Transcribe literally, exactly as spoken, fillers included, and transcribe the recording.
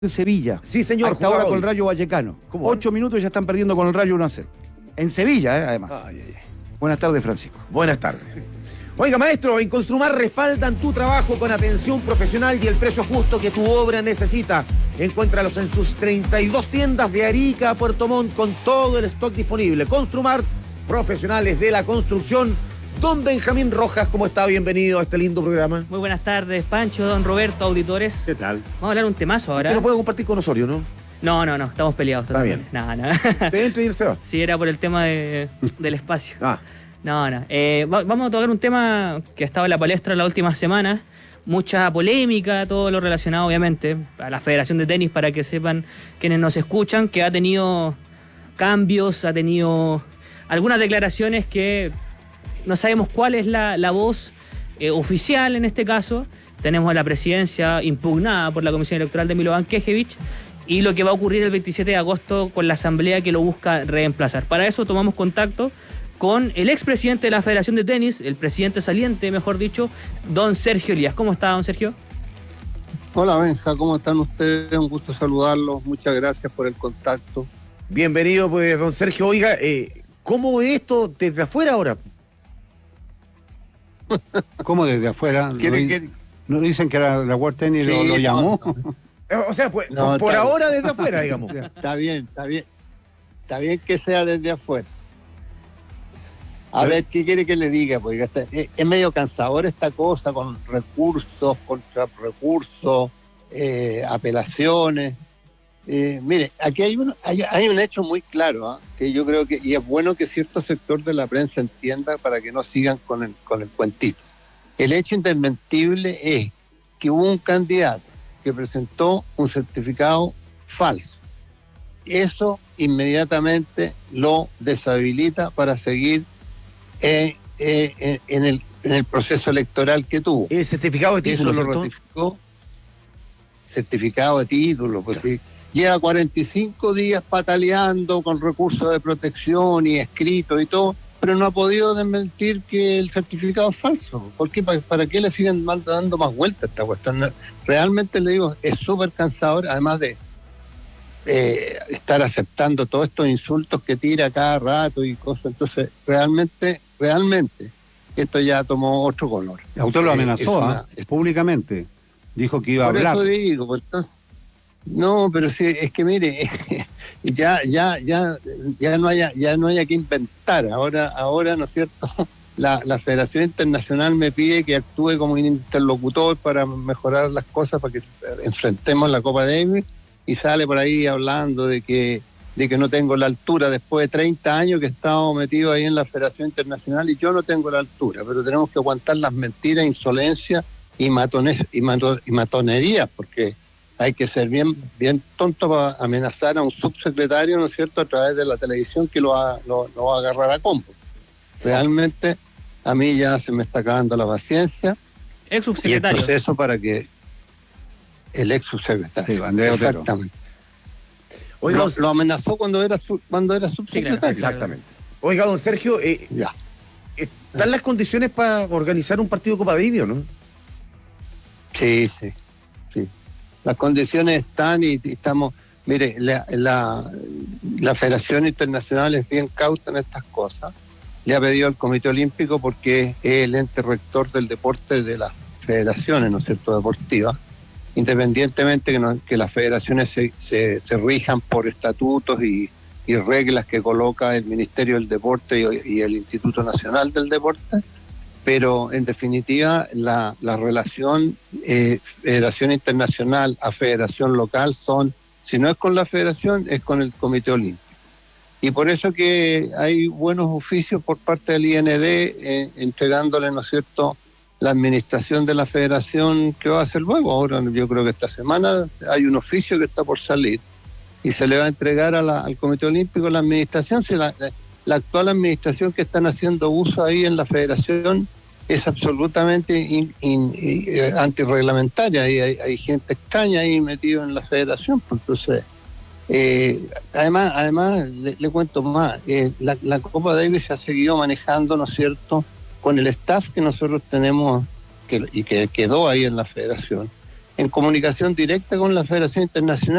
de Sevilla. Sí, señor. Hasta ahora con el Rayo Vallecano. Ocho minutos y ya están perdiendo con el Rayo uno a cero. En Sevilla, eh, además. Ay, ay, ay. Buenas tardes, Francisco. Buenas tardes. Oiga, maestro, en Construmar respaldan tu trabajo con atención profesional y el precio justo que tu obra necesita. Encuéntralos en sus treinta y dos tiendas de Arica a Puerto Montt con todo el stock disponible. Construmar, profesionales de la construcción. Don Benjamín Rojas, ¿cómo está? Bienvenido a este lindo programa. Muy buenas tardes, Pancho, don Roberto, auditores. ¿Qué tal? Vamos a hablar un temazo ahora. Usted no puede compartir con Osorio, ¿no? No, no, no, estamos peleados. Está bien. No, no. ¿Te entra y él se va? Sí, era por el tema de, del espacio. Ah. No, no. Eh, va, vamos a tocar un tema que ha estado en la palestra la última semana. Mucha polémica, todo lo relacionado, obviamente, a la Federación de Tenis, para que sepan quienes nos escuchan, que ha tenido cambios, ha tenido algunas declaraciones que no sabemos cuál es la, la voz eh, oficial en este caso. Tenemos la presidencia impugnada por la Comisión Electoral de Milovan Kejevich y lo que va a ocurrir el veintisiete de agosto con la asamblea que lo busca reemplazar. Para eso tomamos contacto con el expresidente de la Federación de Tenis, el presidente saliente, mejor dicho, don Sergio Elías. ¿Cómo está, don Sergio? Hola, Benja, ¿cómo están ustedes? Un gusto saludarlos. Muchas gracias por el contacto. Bienvenido, pues, don Sergio. Oiga, eh, ¿cómo es esto desde afuera ahora? ¿Cómo desde afuera? ¿No, ¿Quiere, ¿No dicen que la, la World Tennis sí, lo, lo llamó? No, no. O sea, pues, no, por ahora bien. desde afuera, digamos. Está bien, está bien. Está bien que sea desde afuera. A ver, ¿qué quiere que le diga? Porque está, es, es medio cansador esta cosa con recursos, contra recursos, eh, apelaciones. Eh, mire, aquí hay un, hay, hay un hecho muy claro, ¿eh? que yo creo que, y es bueno que cierto sector de la prensa entienda para que no sigan con el, con el cuentito. El hecho indesmentible es que hubo un candidato que presentó un certificado falso. Eso inmediatamente lo deshabilita para seguir eh, eh, en, el, en el proceso electoral que tuvo. El certificado de título, Eso lo ¿cierto? ratificó. Certificado de título, porque claro. Lleva cuarenta y cinco días pataleando con recursos de protección y escritos y todo, pero no ha podido desmentir que el certificado es falso. ¿Por qué? ¿Para, para qué le siguen dando más vueltas a esta cuestión? Realmente le digo, es súper cansador, además de eh, estar aceptando todos estos insultos que tira cada rato y cosas. Entonces, realmente, realmente, esto ya tomó otro color. El autor lo amenazó eh, una, ¿eh? públicamente. Dijo que iba por a hablar. Por eso digo, pues entonces... No, pero sí, es que mire, ya, ya, ya, ya no haya, ya no haya que inventar. Ahora, ahora, ¿no es cierto? La, la Federación Internacional me pide que actúe como interlocutor para mejorar las cosas, para que enfrentemos la Copa Davis, y sale por ahí hablando de que, de que no tengo la altura después de treinta años que he estado metido ahí en la Federación Internacional, y yo no tengo la altura, pero tenemos que aguantar las mentiras, insolencias y matones, y, mato, y matonerías, porque hay que ser bien, bien tonto para amenazar a un subsecretario, ¿no es cierto?, a través de la televisión que lo va, lo, lo va a agarrar a combo. Realmente, a mí ya se me está acabando la paciencia. Ex subsecretario. Y el proceso para que... El ex subsecretario. Sí, Andrés Otero. Exactamente. Oiga, lo, lo amenazó cuando era, su, cuando era subsecretario. Sí, claro, exactamente. Oiga, don Sergio, eh, ya. ¿están las condiciones para organizar un partido de Copa Davis, no? Sí, sí. Las condiciones están y, y estamos... Mire, la, la, la Federación Internacional es bien cauta en estas cosas. Le ha pedido al Comité Olímpico, porque es el ente rector del deporte de las federaciones, ¿no es cierto?, deportivas, independientemente que, no, que las federaciones se, se, se rijan por estatutos y, y reglas que coloca el Ministerio del Deporte y, y el Instituto Nacional del Deporte. Pero en definitiva la, la relación eh, Federación Internacional a Federación Local son, si no es con la Federación, es con el Comité Olímpico. Y por eso que hay buenos oficios por parte del I N D eh, entregándole, ¿no es cierto?, la administración de la Federación que va a hacer luego. Ahora yo creo que esta semana hay un oficio que está por salir y se le va a entregar a la, al Comité Olímpico la administración. Si la, La actual administración que están haciendo uso ahí en la Federación es absolutamente in, in, in, antirreglamentaria, y hay, hay gente extraña ahí metida en la Federación. Entonces, eh, además, además le, le cuento más, eh, la, la Copa Davis se ha seguido manejando, ¿no es cierto?, con el staff que nosotros tenemos que, y que quedó ahí en la Federación, en comunicación directa con la Federación Internacional.